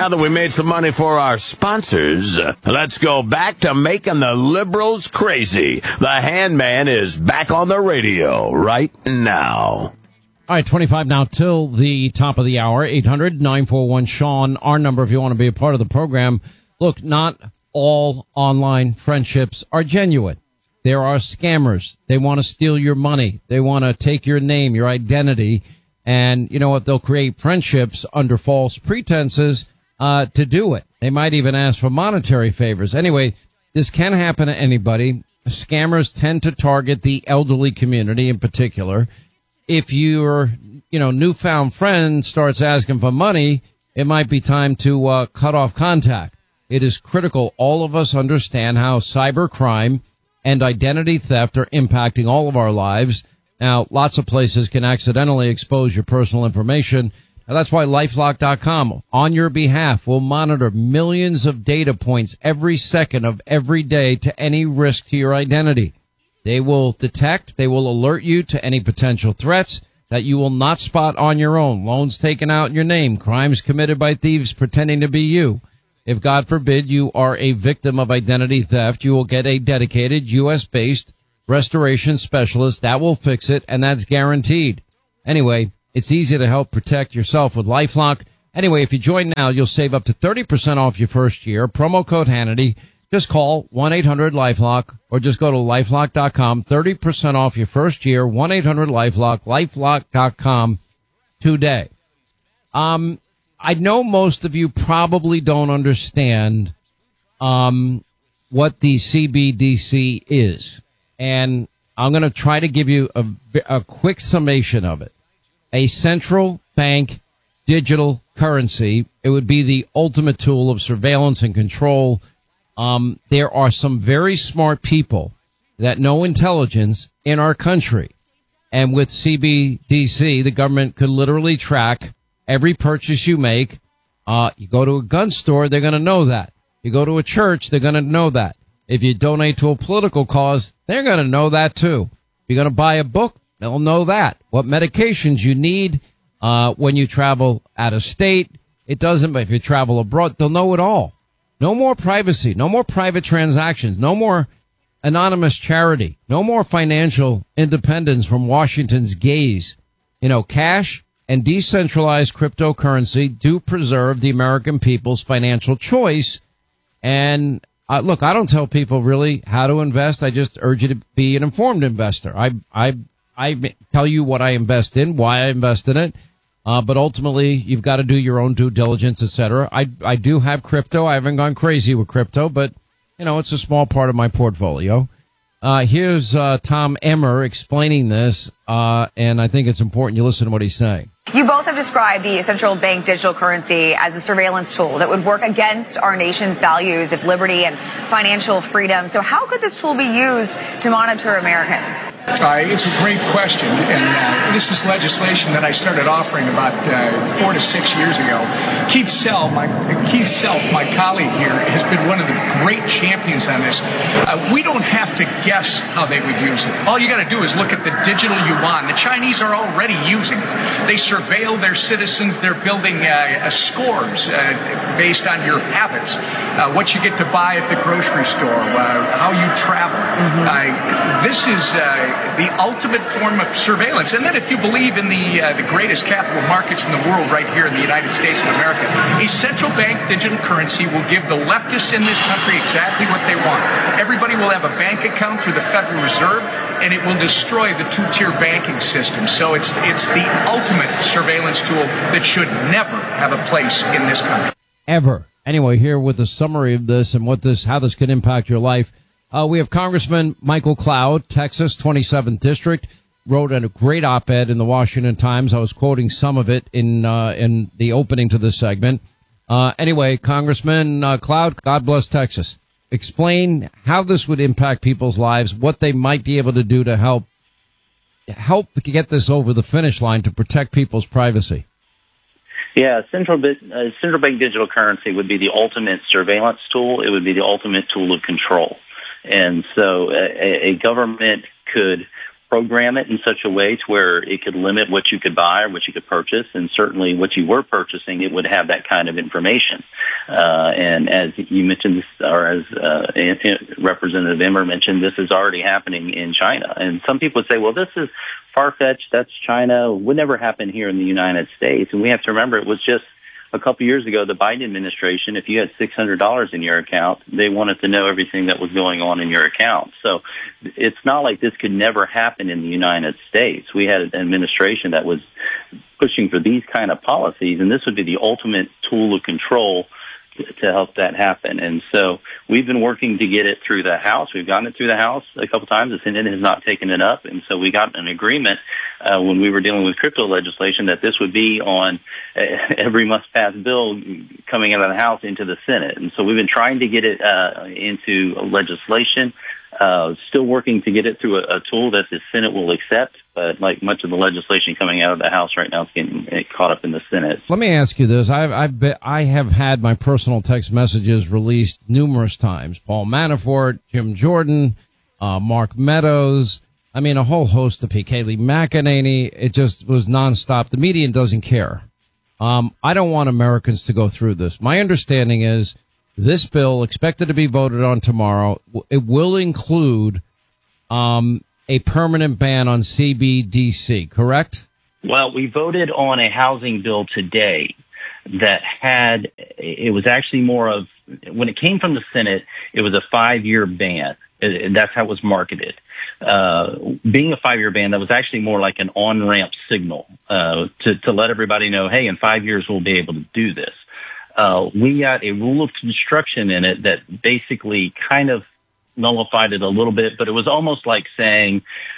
now that we made some money for our sponsors, let's go back to making the liberals crazy. The Handman is back on the radio right now. All right, 25 now till the top of the hour, 800-941-SEAN, our number if you want to be a part of the program. Look, not all online friendships are genuine. There are scammers. They want to steal your money. They want to take your name, your identity, and you know what? They'll create friendships under false pretenses to do it. They might even ask for monetary favors. Anyway, this can happen to anybody. Scammers tend to target the elderly community in particular. If your, newfound friend starts asking for money, it might be time to cut off contact. It is critical all of us understand how cybercrime and identity theft are impacting all of our lives. Now, lots of places can accidentally expose your personal information. Now, that's why LifeLock.com, on your behalf, will monitor millions of data points every second of every day to any risk to your identity. They will detect, they will alert you to any potential threats that you will not spot on your own. Loans taken out in your name, crimes committed by thieves pretending to be you. If, God forbid, you are a victim of identity theft, you will get a dedicated U.S.-based restoration specialist that will fix it, and that's guaranteed. Anyway, it's easy to help protect yourself with LifeLock. Anyway, if you join now, you'll save up to 30% off your first year. Promo code Hannity. Just call 1-800-LifeLock or just go to LifeLock.com. 30% off your first year. 1-800-LifeLock. LifeLock.com today. I know most of you probably don't understand what the CBDC is. And I'm going to try to give you a quick summation of it. A central bank digital currency. It would be the ultimate tool of surveillance and control. There are some very smart people that know intelligence in our country. And with CBDC, the government could literally track every purchase you make. You go to a gun store, they're going to know that. You go to a church, they're going to know that. If you donate to a political cause, they're going to know that too. If you're going to buy a book, they'll know that. What medications you need when you travel out of state, it doesn't, but if you travel abroad, they'll know it all. No more privacy, no more private transactions, no more anonymous charity, no more financial independence from Washington's gaze. Cash and decentralized cryptocurrency do preserve the American people's financial choice. And look, I don't tell people really how to invest. I just urge you to be an informed investor. I tell you what I invest in, why I invest in it. But ultimately, you've got to do your own due diligence, etc. I do have crypto. I haven't gone crazy with crypto, but, it's a small part of my portfolio. Here's Tom Emmer explaining this, and I think it's important you listen to what he's saying. You both have described the central bank digital currency as a surveillance tool that would work against our nation's values of liberty and financial freedom. So how could this tool be used to monitor Americans? It's a great question, and this is legislation that I started offering about 4 to 6 years ago. Keith Self, my colleague here, has been one of the great champions on this. We don't have to guess how they would use it. All you got to do is look at the digital yuan. The Chinese are already using it. They surveil their citizens. They're building scores based on your habits, what you get to buy at the grocery store, how you travel. This is the ultimate form of surveillance. And then if you believe in the greatest capital markets in the world right here in the United States of America, a central bank digital currency will give the leftists in this country exactly what they want. Everybody will have a bank account through the Federal Reserve, and it will destroy the two-tier banking system. So it's the ultimate surveillance tool that should never have a place in this country. Ever. Anyway, here with a summary of this and how this could impact your life. We have Congressman Michael Cloud, Texas 27th District, wrote a great op-ed in the Washington Times. I was quoting some of it in the opening to this segment. Anyway, Congressman Cloud, God bless Texas. Explain how this would impact people's lives, what they might be able to do to help get this over the finish line to protect people's privacy. Yeah, central bank digital currency would be the ultimate surveillance tool. It would be the ultimate tool of control. And so a government could program it in such a way to where it could limit what you could buy or what you could purchase, and certainly what you were purchasing, it would have that kind of information. And as you mentioned, or as Representative Emmer mentioned, this is already happening in China. And some people would say, well, this is far-fetched, that's China, would never happen here in the United States. And we have to remember, it was just a couple years ago, the Biden administration, if you had $600 in your account, they wanted to know everything that was going on in your account. So it's not like this could never happen in the United States. We had an administration that was pushing for these kind of policies, and this would be the ultimate tool of control to help that happen. And so we've been working to get it through the House. We've gotten it through the House a couple times. The Senate has not taken it up. And so we got an agreement when we were dealing with crypto legislation that this would be on every must-pass bill coming out of the House into the Senate. And so we've been trying to get it into legislation. Still working to get it through a tool that the Senate will accept, but like much of the legislation coming out of the House right now, it's getting caught up in the Senate. Let me ask you this. I have had my personal text messages released numerous times. Paul Manafort, Jim Jordan, Mark Meadows. I mean, a whole host of people. Kayleigh McEnany. It just was nonstop. The media doesn't care. I don't want Americans to go through this. My understanding is this bill, expected to be voted on tomorrow, it will include a permanent ban on CBDC, correct? Well, we voted on a housing bill today that it was actually more of, when it came from the Senate, it was a 5-year ban. That's how it was marketed. Being a 5-year ban, that was actually more like an on-ramp signal to let everybody know, hey, in 5 years we'll be able to do this. We got a rule of construction in it that basically kind of nullified it a little bit, but it was almost like saying,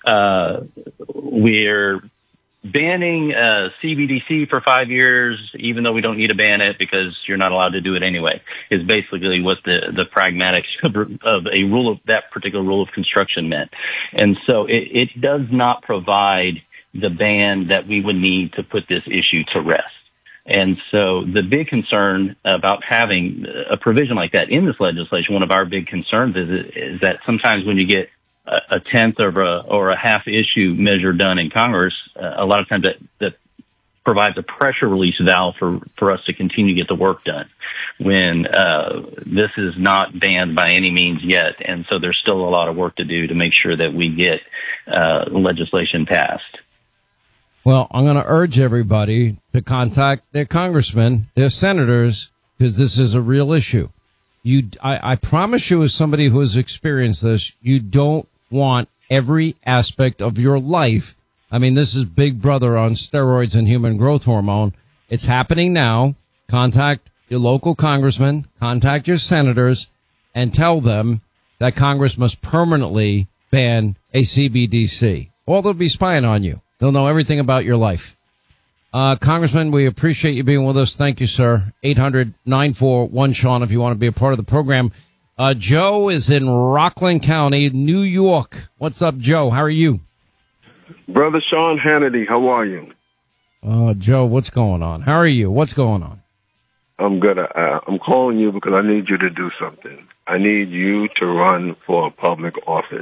we're banning CBDC for 5 years, even though we don't need to ban it because you're not allowed to do it anyway, is basically what the pragmatics of a rule of that particular rule of construction meant. And so it does not provide the ban that we would need to put this issue to rest. And so the big concern about having a provision like that in this legislation, one of our big concerns is that sometimes when you get a tenth or a half issue measure done in Congress, a lot of times that provides a pressure release valve for us to continue to get the work done when this is not banned by any means yet. And so there's still a lot of work to do to make sure that we get legislation passed. Well, I'm going to urge everybody to contact their congressmen, their senators, because this is a real issue. I promise you, as somebody who has experienced this, you don't want every aspect of your life. I mean, this is Big Brother on steroids and human growth hormone. It's happening now. Contact your local congressman, contact your senators, and tell them that Congress must permanently ban a CBDC, or they'll be spying on you. They'll know everything about your life. Congressman, we appreciate you being with us. Thank you, sir. 800-941-SEAN if you want to be a part of the program. Joe is in Rockland County, New York. What's up, Joe? How are you? Brother Sean Hannity, how are you? Joe, what's going on? How are you? What's going on? I'm good. I'm calling you because I need you to do something. I need you to run for a public office.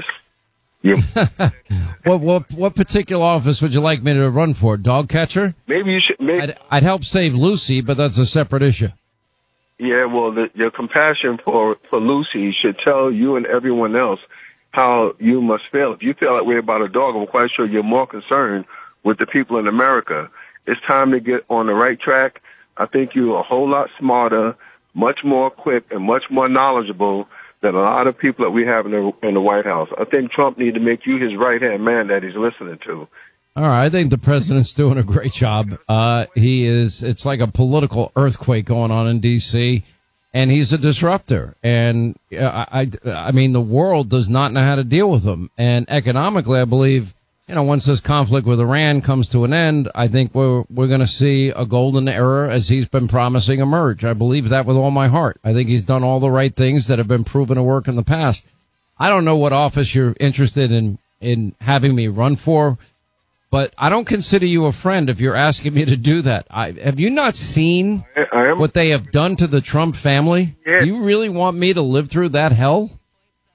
What particular office would you like me to run for? Dog catcher? Maybe you should. I'd help save Lucy, but that's a separate issue. Yeah, well, your compassion for Lucy should tell you and everyone else how you must feel. If you feel that way about a dog, I'm quite sure you're more concerned with the people in America. It's time to get on the right track. I think you're a whole lot smarter, much more equipped, and much more knowledgeable than a lot of people that we have in the White House. I think Trump needs to make you his right-hand man that he's listening to. All right. I think the president's doing a great job. It's like a political earthquake going on in D.C., and he's a disruptor. And I mean, the world does not know how to deal with him. And economically, I believe, once this conflict with Iran comes to an end, I think we're going to see a golden era, as he's been promising, emerge. I believe that with all my heart. I think he's done all the right things that have been proven to work in the past. I don't know what office you're interested in having me run for, but I don't consider you a friend if you're asking me to do that. Have you not seen what they have done to the Trump family? Yeah. Do you really want me to live through that hell?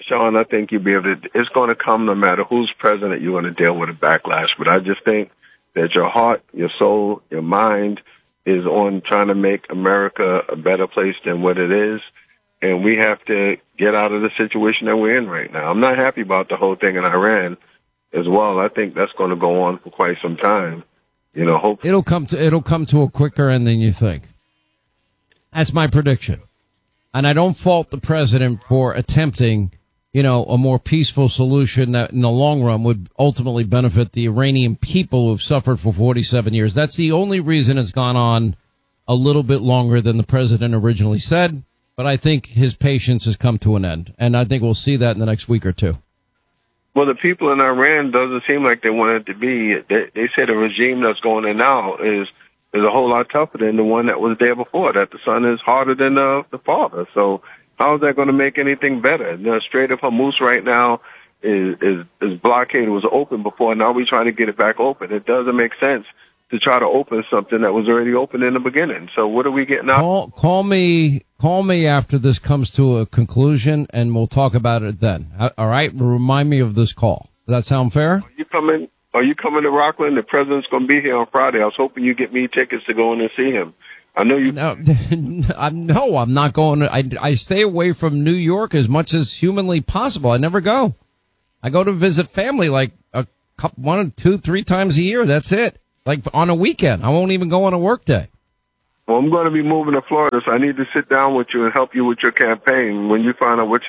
Sean, I think you'll be able to. It's going to come no matter who's president. You're going to deal with a backlash. But I just think that your heart, your soul, your mind is on trying to make America a better place than what it is. And we have to get out of the situation that we're in right now. I'm not happy about the whole thing in Iran as well. I think that's going to go on for quite some time. You know, hopefully it'll come to a quicker end than you think. That's my prediction. And I don't fault the president for attempting, you know, a more peaceful solution that in the long run would ultimately benefit the Iranian people who've suffered for 47 years. That's the only reason it's gone on a little bit longer than the president originally said. But I think his patience has come to an end. And I think we'll see that in the next week or two. Well, the people in Iran doesn't seem like they want it to be. They say the regime that's going in now is a whole lot tougher than the one that was there before, that the son is harder than the father. So how is that going to make anything better? The Strait of Hormuz right now is blockaded. It was open before. Now we're trying to get it back open. It doesn't make sense to try to open something that was already open in the beginning. So what are we getting out? Call me after this comes to a conclusion, and we'll talk about it then. All right? Remind me of this call. Does that sound fair? Are you coming to Rockland? The president's going to be here on Friday. I was hoping you get me tickets to go in and see him. I know you. No, I'm not going. I stay away from New York as much as humanly possible. I never go. I go to visit family like a couple, 1, 2, 3 times a year. That's it. Like on a weekend. I won't even go on a work day. Well, I'm going to be moving to Florida, so I need to sit down with you and help you with your campaign. When you find out which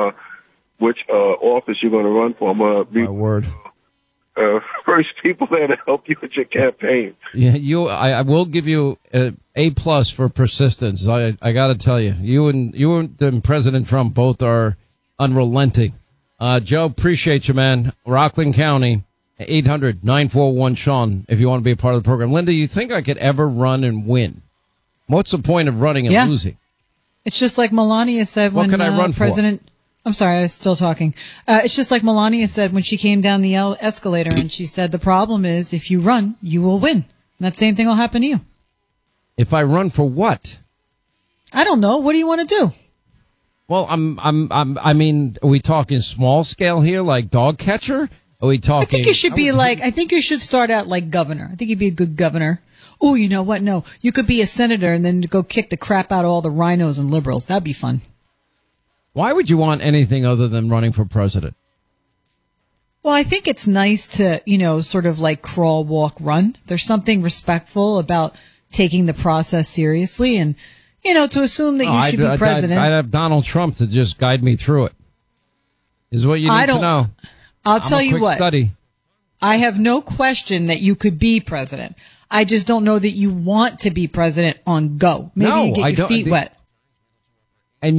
office you're going to run for, I'm going to be my word. First people there to help you with your campaign. Yeah, I will give you A+ for persistence. I got to tell you, you and President Trump both are unrelenting. Joe, appreciate you, man. Rockland County. 800-941-SEAN if you want to be a part of the program. Linda, you think I could ever run and win? What's the point of running and losing? It's just like Melania said when President... I'm sorry, I was still talking. It's just like Melania said when she came down the escalator and she said the problem is if you run, you will win. And that same thing will happen to you. If I run for what? I don't know. What do you want to do? Well, I mean, are we talking small scale here, like dog catcher? Are we talking? I think you should be I think you should start out like governor. I think you'd be a good governor. Oh, you know what? No, you could be a senator and then go kick the crap out of all the rhinos and liberals. That'd be fun. Why would you want anything other than running for president? Well, I think it's nice to, sort of like crawl, walk, run. There's something respectful about taking the process seriously and, to assume that you should be president. I'd have Donald Trump to just guide me through it. Is what you need to know. I'll tell you what. Study. I have no question that you could be president. I just don't know that you want to be president on go. Maybe you get your feet wet. And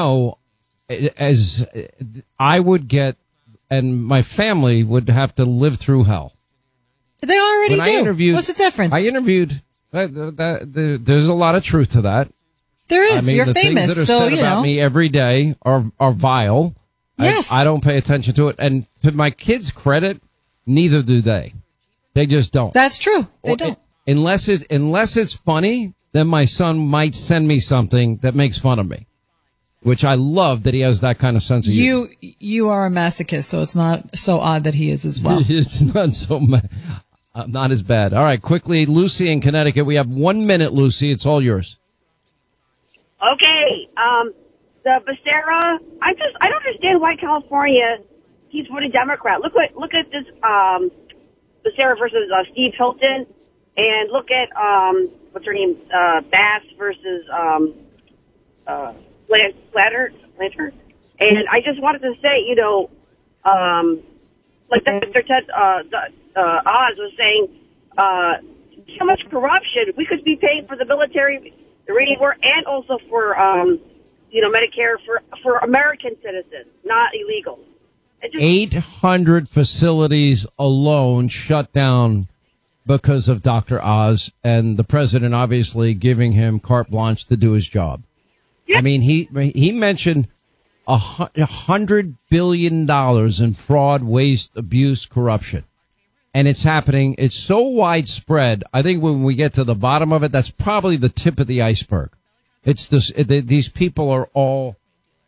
as I would get, and my family would have to live through hell. They already do. What's the difference? I interviewed. There's a lot of truth to that. There is. You're famous, things that are said about me every day are vile. Yes. I don't pay attention to it. And to my kids' credit, neither do they. They just don't. That's true. They don't. Unless it's funny, then my son might send me something that makes fun of me, which I love that he has that kind of sense of humor. You are a masochist, so it's not so odd that he is as well. It's not as bad. All right, quickly, Lucy in Connecticut. We have 1 minute, Lucy. It's all yours. Okay. The Becerra, I don't understand why California keeps voting Democrat. Look at this Becerra versus Steve Hilton, and look at what's her name, Bass versus Flatter. And I just wanted to say, like Dr. Ted Oz was saying, so much corruption. We could be paying for the military, the rating war, and also for Medicare for American citizens, not illegals. 800 facilities alone shut down because of Dr. Oz and the president obviously giving him carte blanche to do his job. Yeah. I mean, he mentioned $100 billion in fraud, waste, abuse, corruption. And it's happening. It's so widespread. I think when we get to the bottom of it, that's probably the tip of the iceberg. It's this, these people are all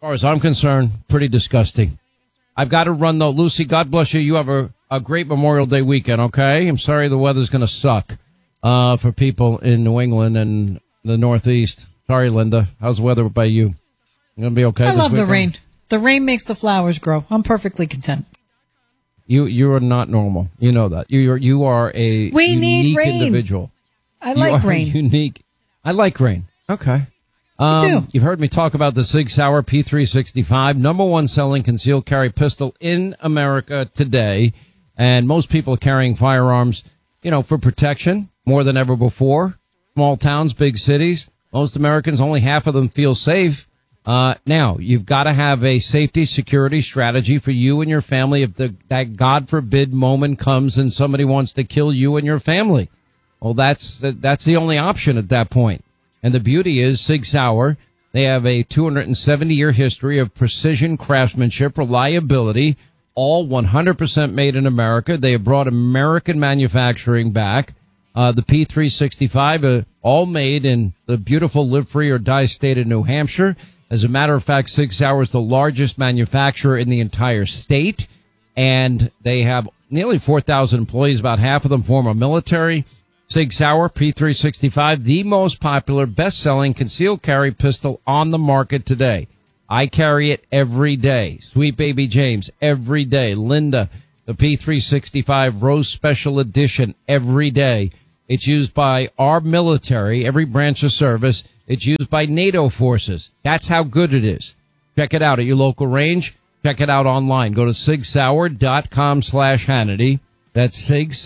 far as I'm concerned, pretty disgusting. I've got to run, though. Lucy, God bless you. You have a great Memorial Day weekend, okay? I'm sorry the weather's going to suck for people in New England and the Northeast. Sorry, Linda. How's the weather by you? You going to be okay? I love the rain. The rain makes the flowers grow. I'm perfectly content. You are not normal. You know that. You are a unique individual. I like rain. Unique. I like rain. Okay. I do. You've heard me talk about the Sig Sauer P365, number one selling concealed carry pistol in America today. And most people are carrying firearms, for protection more than ever before. Small towns, big cities. Most Americans, only half of them feel safe. Now, you've got to have a safety security strategy for you and your family if that God forbid moment comes and somebody wants to kill you and your family. Well, that's the only option at that point. And the beauty is Sig Sauer, they have a 270-year history of precision craftsmanship, reliability, all 100% made in America. They have brought American manufacturing back. The P365, all made in the beautiful Live Free or Die state of New Hampshire. As a matter of fact, Sig Sauer is the largest manufacturer in the entire state, and they have nearly 4,000 employees. About half of them former military. Sig Sauer P365, the most popular, best-selling concealed carry pistol on the market today. I carry it every day. Sweet baby James, every day. Linda, the P365 Rose Special Edition, every day. It's used by our military, every branch of service. It's used by NATO forces. That's how good it is. Check it out at your local range. Check it out online. Go to sigsauer.com/Hannity. That's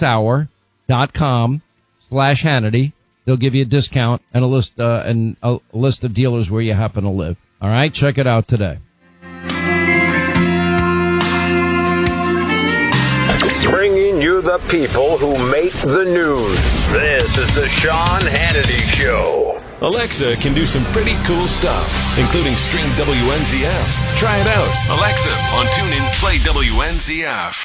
sigsauer.com/Hannity. They'll give you a discount and a list of dealers where you happen to live. All right, check it out today. Bringing you the people who make the news. This is the Sean Hannity Show. Alexa can do some pretty cool stuff, including stream WNZF. Try it out. Alexa, on TuneIn, play WNZF.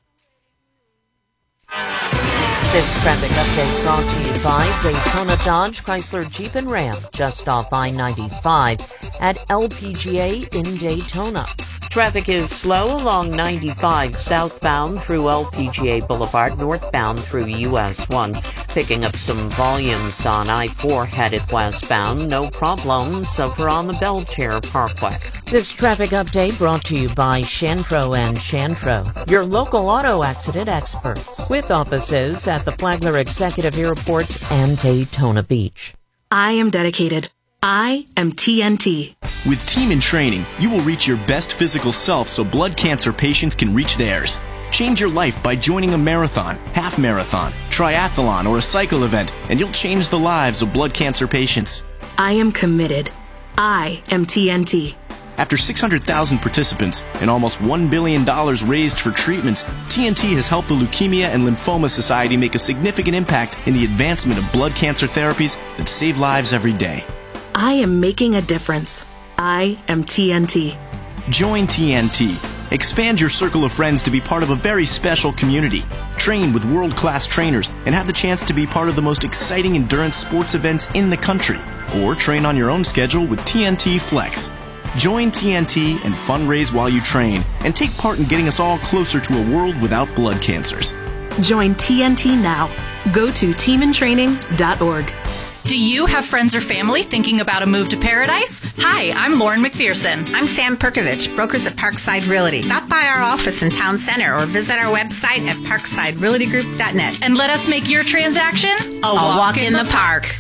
This traffic update brought to you by Daytona Dodge, Chrysler, Jeep, and Ram, just off I-95 at LPGA in Daytona. Traffic is slow along 95 southbound through LPGA Boulevard, northbound through US 1. Picking up some volumes on I-4 headed westbound. No problems over on the Belterre Parkway. This traffic update brought to you by Shantro & Shantro, your local auto accident experts, with offices at the Flagler Executive Airport and Daytona Beach. I am dedicated. I am TNT. With Team in Training, you will reach your best physical self so blood cancer patients can reach theirs. Change your life by joining a marathon, half marathon, triathlon, or a cycle event, and you'll change the lives of blood cancer patients. I am committed. I am TNT. After 600,000 participants and almost $1 billion raised for treatments, TNT has helped the Leukemia and Lymphoma Society make a significant impact in the advancement of blood cancer therapies that save lives every day. I am making a difference. I am TNT. Join TNT. Expand your circle of friends to be part of a very special community. Train with world-class trainers and have the chance to be part of the most exciting endurance sports events in the country. Or train on your own schedule with TNT Flex. Join TNT and fundraise while you train and take part in getting us all closer to a world without blood cancers. Join TNT now. Go to teamintraining.org. Do you have friends or family thinking about a move to paradise? Hi, I'm Lauren McPherson. I'm Sam Perkovich, brokers at Parkside Realty. Stop by our office in Town Center or visit our website at parksiderealtygroup.net. And let us make your transaction a walk in the park.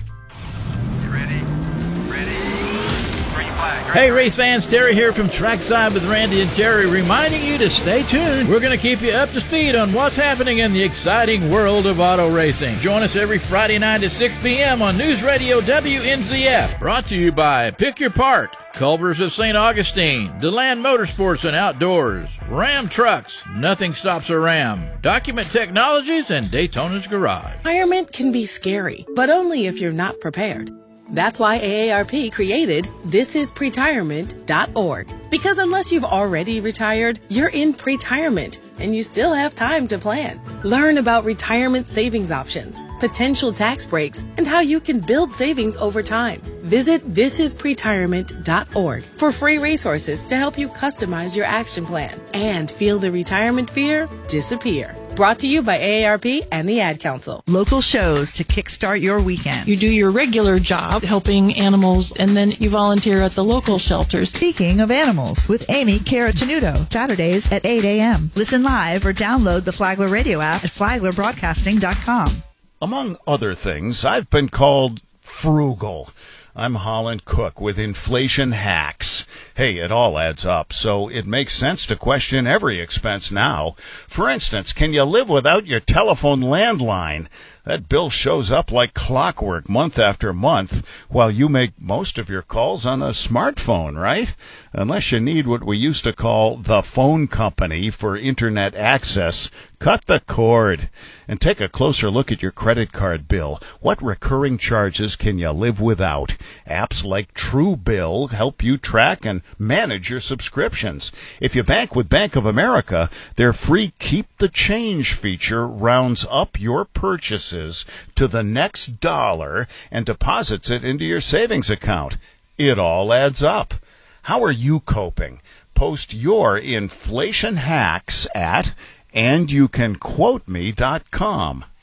Hey, race fans, Terry here from Trackside with Randy and Terry, reminding you to stay tuned. We're going to keep you up to speed on what's happening in the exciting world of auto racing. Join us every Friday night at 6 p.m. on News Radio WNZF. Brought to you by Pick Your Part, Culver's of St. Augustine, DeLand Motorsports and Outdoors, Ram Trucks, Nothing Stops a Ram, Document Technologies, and Daytona's Garage. Retirement can be scary, but only if you're not prepared. That's why AARP created thisispretirement.org. Because unless you've already retired, you're in pretirement, and you still have time to plan. Learn about retirement savings options, potential tax breaks, and how you can build savings over time. Visit thisispretirement.org for free resources to help you customize your action plan and feel the retirement fear disappear. Brought to you by AARP and the Ad Council. Local shows to kickstart your weekend. You do your regular job helping animals, and then you volunteer at the local shelters. Speaking of animals, with Amy Caratanudo, Saturdays at 8 a.m. Listen live or download the Flagler Radio app at flaglerbroadcasting.com. Among other things, I've been called frugal. I'm Holland Cook with Inflation Hacks. Hey, it all adds up, so it makes sense to question every expense now. For instance, can you live without your telephone landline? That bill shows up like clockwork month after month, while you make most of your calls on a smartphone, right? Unless you need what we used to call the phone company for internet access, cut the cord and take a closer look at your credit card bill. What recurring charges can you live without? Apps like Truebill help you track and manage your subscriptions. If you bank with Bank of America, their free Keep the Change feature rounds up your purchases to the next dollar and deposits it into your savings account. It all adds up. How are you coping? Post your inflation hacks at andyoucanquoteme.com.